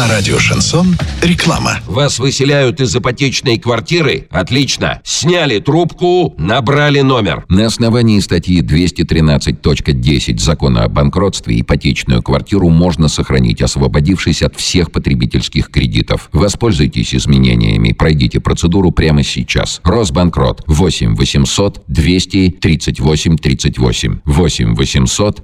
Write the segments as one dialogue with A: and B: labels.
A: На радио «Шансон» реклама.
B: Вас выселяют из ипотечной квартиры? Отлично. Сняли трубку, набрали номер. На основании статьи 213.10 Закона о банкротстве ипотечную квартиру можно сохранить, освободившись от всех потребительских кредитов. Воспользуйтесь изменениями. Пройдите процедуру прямо сейчас. Росбанкрот. 8 800 238 38. 8 800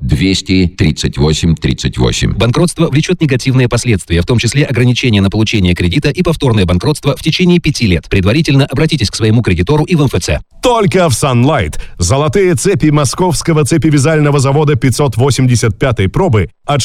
B: 238 38.
C: Банкротство влечет негативные последствия, в том числе ограничения на получение кредита и повторное банкротство в течение 5 лет. Предварительно обратитесь к своему кредитору и в МФЦ.
D: Только в Sunlight. Золотые цепи московского цепевязального завода 585-й пробы от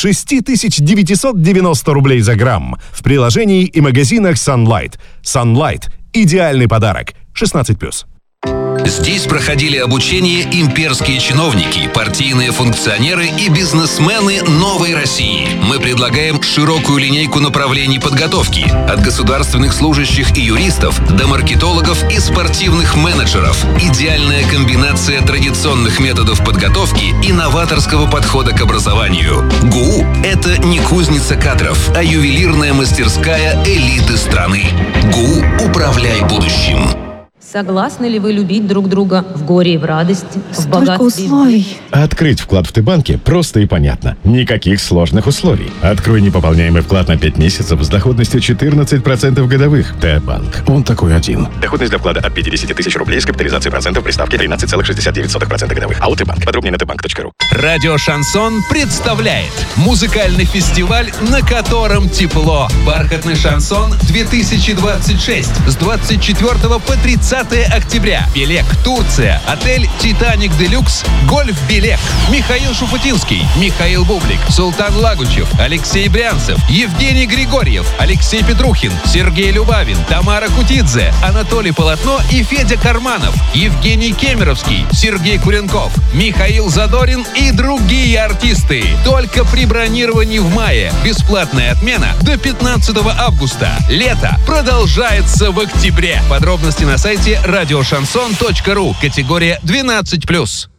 D: 6990 рублей за грамм. В приложении и магазинах Sunlight. Sunlight – идеальный подарок. 16+.
E: Здесь проходили обучение имперские чиновники, партийные функционеры и бизнесмены новой России. Мы предлагаем широкую линейку направлений подготовки. От государственных служащих и юристов до маркетологов и спортивных менеджеров. Идеальная комбинация традиционных методов подготовки и новаторского подхода к образованию. ГУ – это не кузница кадров, а ювелирная мастерская элиты страны. ГУ «Управляй будущим».
F: Согласны ли вы любить друг друга в горе и в радости, в
G: Столько
F: богатстве
G: условий.
H: Открыть вклад в Т-банке просто и понятно. Никаких сложных условий. Открой непополняемый вклад на 5 месяцев с доходностью 14% годовых. Т-банк. Он такой один.
I: Доходность для вклада от 50 тысяч рублей с капитализацией процентов при ставке 13,69% годовых. АО Т-банк. Подробнее на tbank.ru.
J: Радио «Шансон» представляет музыкальный фестиваль, на котором тепло. «Бархатный шансон 2026» с 24 по 30 октября. Белек, Турция. Отель «Титаник Делюкс». Гольф Белек. Михаил Шуфутинский. Михаил Бублик. Султан Лагучев. Алексей Брянцев. Евгений Григорьев. Алексей Петрухин. Сергей Любавин. Тамара Кутидзе. Анатолий Полотно и Федя Карманов. Евгений Кемеровский. Сергей Куренков. Михаил Задорин и другие артисты. Только при бронировании в мае. Бесплатная отмена до 15 августа. Лето продолжается в октябре. Подробности на сайте радиошансон.ру. Категория 12+.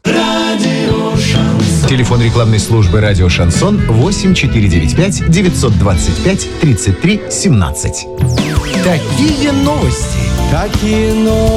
K: Телефон рекламной службы «Радио Шансон» 8495 925 33 17.
L: Такие новости. Такие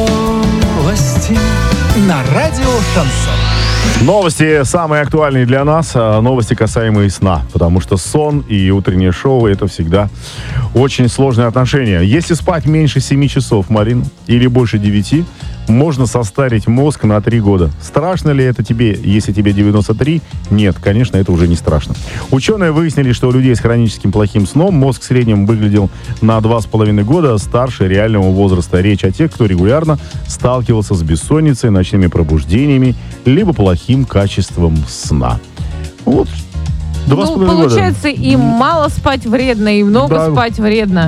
L: новости. На радио Шансон.
D: Новости самые актуальные для нас, новости, касаемые сна, потому что сон и утреннее шоу — это всегда очень сложные отношения. Если спать меньше 7 часов, Марин, или больше 9, можно состарить мозг на 3 года. Страшно ли это тебе, если тебе 93? Нет, конечно, это уже не страшно. Ученые выяснили, что у людей с хроническим плохим сном мозг в среднем выглядел на 2,5 года старше реального возраста. Речь о тех, кто регулярно сталкивался с бессонницей, ночными пробуждениями, либо плохим качеством сна. Вот. 2,5
M: получается,
D: года.
M: и мало спать вредно, и много спать вредно.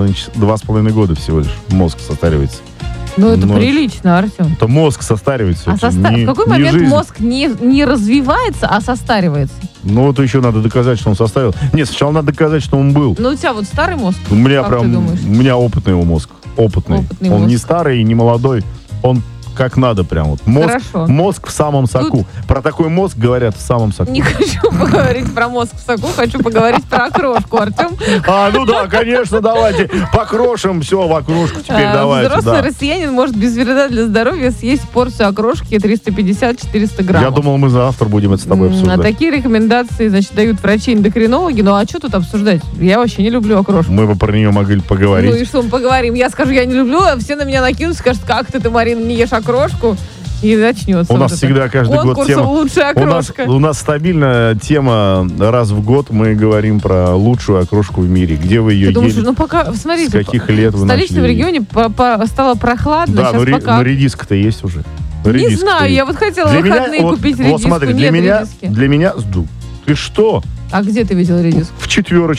D: 2,5 года всего лишь мозг состаривается.
M: Ну, это прилично, Артем.
D: Это мозг состаривается.
M: В какой момент мозг не развивается, а состаривается?
D: Ну, это еще надо доказать, что он составил. Нет, сначала надо доказать, что он был.
M: Ну, у тебя вот старый мозг?
D: У меня опытный его мозг. Опытный он мозг. Не старый и не молодой. Он как надо прям вот. Мозг в самом соку. Про такой мозг говорят в самом соку.
M: Не хочу поговорить про мозг в соку, хочу поговорить про окрошку, Артем.
D: Ну да, конечно, давайте покрошим все в окрошку теперь давайте.
M: Взрослый россиянин может без вреда для здоровья съесть порцию окрошки 350-400 граммов.
D: Я думал, мы завтра будем это с тобой обсуждать.
M: А такие рекомендации, значит, дают врачи-эндокринологи. Ну а что тут обсуждать? Я вообще не люблю окрошку.
D: Мы бы про нее могли поговорить.
M: Ну и что мы поговорим? Я скажу, я не люблю, а все на меня накинут, скажут, как ты, Марина, не ешь окрошку, и начнется.
D: У нас всегда каждый год тема.
M: Лучшая окрошка.
D: У нас стабильная тема, раз в год мы говорим про лучшую окрошку в мире. Где вы ее ели?
M: Ну пока, смотрите,
D: с каких лет вы начали?
M: В столичном регионе стало прохладно.
D: Да, но редиска-то есть уже.
M: Не знаю, я вот хотела в выходные купить редиску. Вот смотри,
D: для меня... Ты что?
M: А где ты видел редиску?
D: В 4.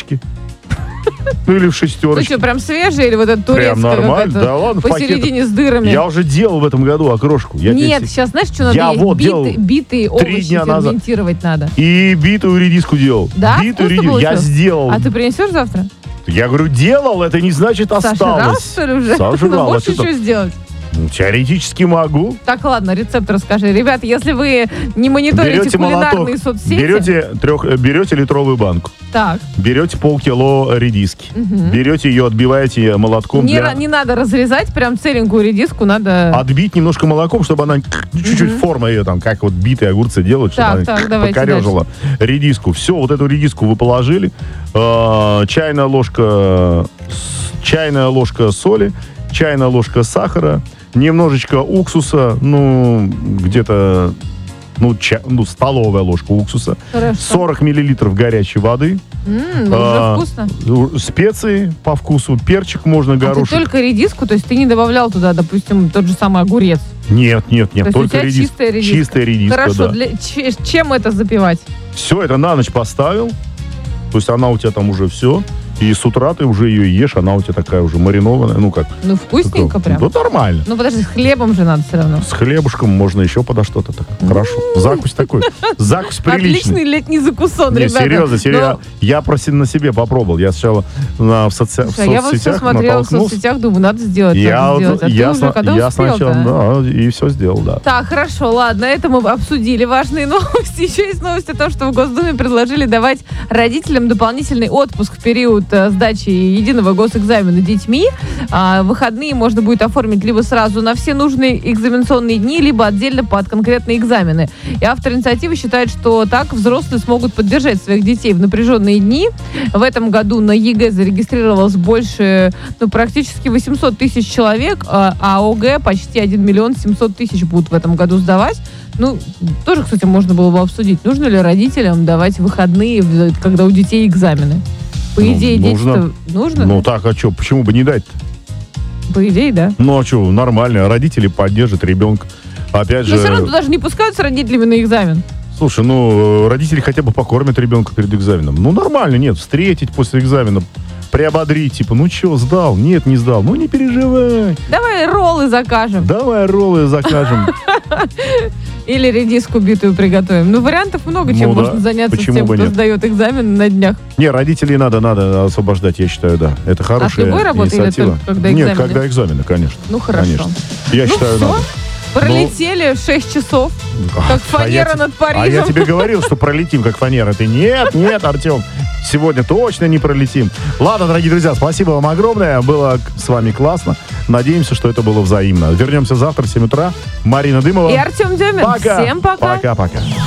D: Ну или в 6.
M: Ну что, прям свежая или вот эта турецкая?
D: Прям нормально, да ладно.
M: Посередине с дырами.
D: Я уже делал в этом году окрошку.
M: Нет, сейчас знаешь, что надо есть? Битые овощи ферментировать надо.
D: И битую редиску делал.
M: Да?
D: Битую редиску я сделал.
M: А ты принесешь завтра?
D: Я говорю, делал, это не значит осталось.
M: Сожрал, что ли, уже?
D: Сожрал.
M: Можешь еще сделать?
D: Ну, теоретически могу.
M: Так, ладно, рецепт расскажи. Ребят, если вы не мониторите
D: Берете
M: кулинарные
D: молоток,
M: соцсети...
D: берете литровую банку.
M: Так.
D: Берете полкило редиски. Берете ее, отбиваете молотком.
M: Не надо разрезать прям целенькую редиску, надо...
D: Отбить немножко молоком, чтобы она чуть-чуть форма ее там, как вот битые огурцы делают, чтобы
M: Так,
D: она покорежила редиску. Все, вот эту редиску вы положили. Чайная ложка соли, чайная ложка сахара, немножечко уксуса, где-то столовая ложка уксуса,
M: Хорошо.
D: 40 миллилитров горячей воды,
M: уже вкусно.
D: специи по вкусу, перчик можно, горошек.
M: Ты только редиску, то есть ты не добавлял туда, допустим, тот же самый огурец?
D: Нет,
M: то
D: только
M: есть чистая редиска.
D: Чистая редиска,
M: Хорошо,
D: да.
M: чем это запивать?
D: Все это на ночь поставил, то есть она у тебя там уже все. И с утра ты уже ее ешь, она у тебя такая уже маринованная,
M: вкусненько прям.
D: Ну, нормально.
M: Подожди, с хлебом же надо все равно.
D: С хлебушком можно еще подо что-то так. Хорошо. Закусь такой. Закусь приличный.
M: Отличный летний закусон,
D: Не,
M: ребята.
D: серьезно. Я просто на себе попробовал. Я сначала в соцсетях
M: Я вот все смотрела в соцсетях, думаю, надо сделать.
D: Я
M: когда
D: сначала, и все сделал, да.
M: Так, хорошо, ладно, это мы обсудили. Важные новости. Еще есть новость о том, что в Госдуме предложили давать родителям дополнительный отпуск в период сдачи единого госэкзамена детьми. Выходные можно будет оформить либо сразу на все нужные экзаменационные дни, либо отдельно под конкретные экзамены. И автор инициативы считает, что так взрослые смогут поддержать своих детей в напряженные дни. В этом году на ЕГЭ зарегистрировалось больше, практически 800 тысяч человек, а ОГЭ почти 1 миллион 700 тысяч будут в этом году сдавать. Тоже, кстати, можно было бы обсудить, нужно ли родителям давать выходные, когда у детей экзамены. По идее, дети-то нужно?
D: Так, а что, почему бы не дать-то?
M: По идее, да.
D: А что, нормально, родители поддержат ребенка. Опять же...
M: Но все равно туда же не пускают с родителями на экзамен.
D: Слушай, родители хотя бы покормят ребенка перед экзаменом. Нормально, встретить после экзамена, приободрить, что, сдал? Нет, не сдал. Не переживай.
M: Давай роллы закажем. Или редиску битую приготовим. Вариантов много, чем можно заняться с тем, кто сдает экзамен на днях.
D: Не, родителей надо освобождать, я считаю, да. Это хорошая инициатива.
M: А с любой работы или только когда экзамены?
D: Нет, когда экзамены, конечно.
M: Хорошо.
D: Конечно. Я считаю,
M: все.
D: надо.
M: Пролетели 6 часов, как фанера над Парижем.
D: А я тебе говорил, что пролетим, как фанера. Ты нет, Артем, сегодня точно не пролетим. Ладно, дорогие друзья, спасибо вам огромное. Было с вами классно. Надеемся, что это было взаимно. Вернемся завтра в 7 утра. Марина Дымова.
M: И Артем Демин.
D: Пока.
M: Всем пока.
D: Пока-пока.